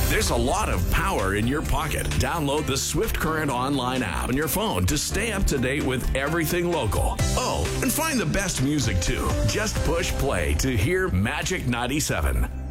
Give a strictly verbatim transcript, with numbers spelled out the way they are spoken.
There's a lot of power in your pocket. Download the Swift Current online app on your phone to stay up to date with everything local. Oh, and find the best music too. Just push play to hear Magic ninety-seven.